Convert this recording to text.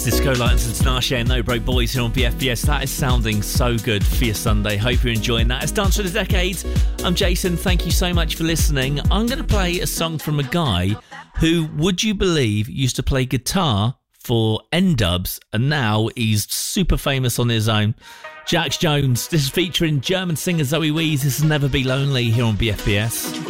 Disco Lions and Tinashe and No Broke Boys here on BFBS. That is sounding so good for your Sunday. Hope you're enjoying that. It's Dance for the Decades. I'm Jason. Thank you so much for listening. I'm going to play a song from a guy who, would you believe, used to play guitar for N-Dubz and now he's super famous on his own. Jax Jones. This is featuring German singer Zoe Wees. This is Never Be Lonely here on BFBS.